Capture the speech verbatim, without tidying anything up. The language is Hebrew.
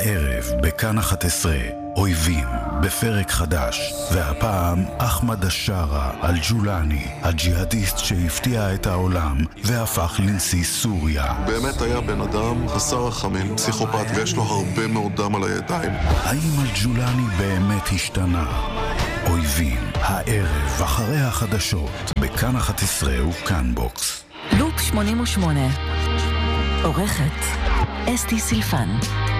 הערב בכאן אחת עשרה, אויבים, בפרק חדש, והפעם אחמד השרה אל-ג'ולני, הג'יהאדיסט שהפתיע את העולם והפך לנשיא סוריה. באמת היה בן אדם חסר רחמים, פסיכופת, ויש לו הרבה מאוד דם על הידיים. האם אל-ג'ולני באמת השתנה? אויבים, הערב אחרי החדשות, בכאן אחת עשרה וכאן בוקס. לופ שמונים ושמונה, עורכת אסתי סילפן.